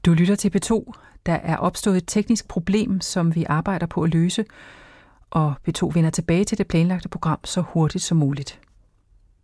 Du lytter til P2. Der er opstået et teknisk problem, som vi arbejder på at løse, og P2 vender tilbage til det planlagte program så hurtigt som muligt.